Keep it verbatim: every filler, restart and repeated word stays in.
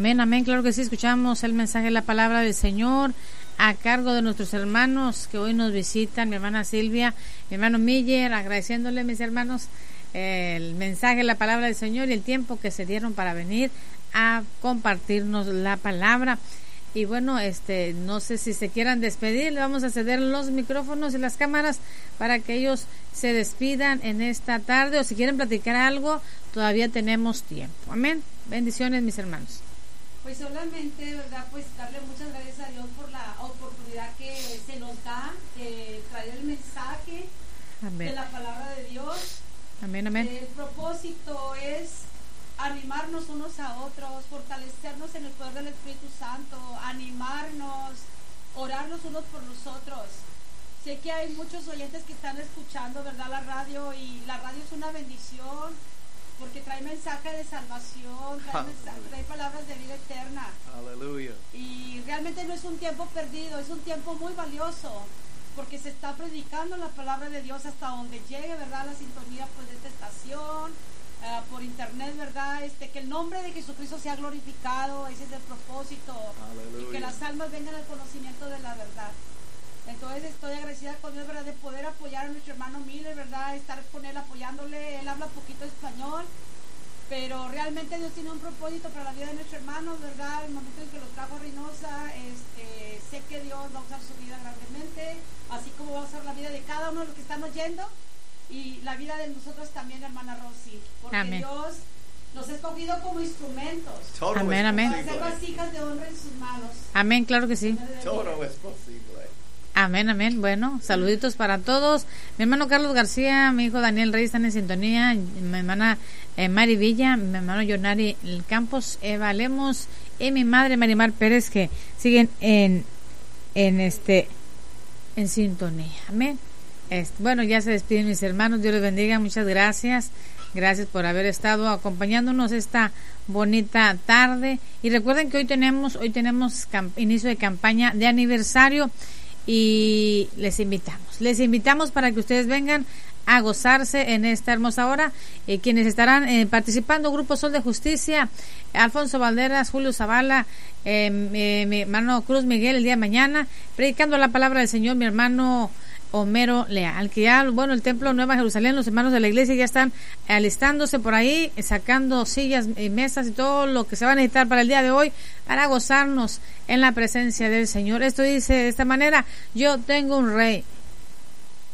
Amén, amén, claro que sí, escuchamos el mensaje de la palabra del Señor a cargo de nuestros hermanos que hoy nos visitan, mi hermana Silvia, mi hermano Miller, agradeciéndole, mis hermanos, el mensaje, la palabra del Señor y el tiempo que se dieron para venir a compartirnos la palabra. Y bueno, este, no sé si se quieran despedir, le vamos a ceder los micrófonos y las cámaras para que ellos se despidan en esta tarde, o si quieren platicar algo, todavía tenemos tiempo. Amén. Bendiciones, mis hermanos. Pues solamente, ¿verdad? Pues darle muchas gracias a Dios por la oportunidad que se nos da de traer el mensaje amén. De la palabra de Dios. Amén, amén. El propósito es animarnos unos a otros, fortalecernos en el poder del Espíritu Santo, animarnos, orar los unos por los otros. Sé que hay muchos oyentes que están escuchando, ¿verdad?, la radio, y la radio es una bendición porque trae mensaje de salvación, trae, mensaje, trae palabras de vida eterna. Aleluya. Y realmente no es un tiempo perdido, es un tiempo muy valioso porque se está predicando la palabra de Dios hasta donde llegue, ¿verdad?, la sintonía pues de esta estación. Uh, por internet, ¿verdad? Este, que el nombre de Jesucristo sea glorificado, ese es el propósito. Aleluya. Y que las almas vengan al conocimiento de la verdad. Entonces estoy agradecida con Dios, ¿verdad?, de poder apoyar a nuestro hermano Miller, ¿verdad?, estar con él apoyándole. Él habla poquito español, pero realmente Dios tiene un propósito para la vida de nuestro hermano, ¿verdad? El momento en que lo trajo a Reynosa, este, sé que Dios va a usar su vida grandemente, así como va a usar la vida de cada uno de los que están oyendo. Y la vida de nosotros también, hermana Rosy, porque amén. Dios nos ha escogido como instrumentos. Todo amén, amén. Para ser vasijas de honra en sus manos. Amén, claro que sí. Todo es posible. Amén, amén. Bueno, saluditos para todos. Mi hermano Carlos García, mi hijo Daniel Reyes están en sintonía, mi hermana eh, Mari Villa, mi hermano Yonari Campos, Eva Lemos y mi madre Marimar Pérez, que siguen en en este en sintonía. Amén. Este, bueno, ya se despiden mis hermanos, Dios les bendiga, muchas gracias, gracias por haber estado acompañándonos esta bonita tarde, y recuerden que hoy tenemos, hoy tenemos camp- inicio de campaña de aniversario, y les invitamos, les invitamos para que ustedes vengan a gozarse en esta hermosa hora, eh, quienes estarán eh, participando, Grupo Sol de Justicia, Alfonso Valderas, Julio Zavala, eh, eh, mi hermano Cruz Miguel el día de mañana, predicando la palabra del Señor, mi hermano Homero Leal, que ya, bueno, el Templo Nueva Jerusalén, los hermanos de la iglesia ya están alistándose por ahí, sacando sillas y mesas y todo lo que se va a necesitar para el día de hoy, para gozarnos en la presencia del Señor. Esto dice de esta manera: yo tengo un rey,